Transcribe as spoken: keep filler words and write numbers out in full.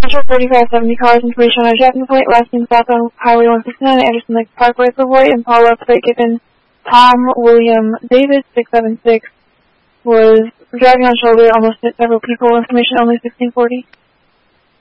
Central thirty-five seventy cars, information on a traffic plate, last seen south on Highway one sixty-nine, Anderson Lake Parkway, Savoy, Impala, plate given Tom William David, six seven six, was driving on shoulder, almost hit several people, information only sixteen forty.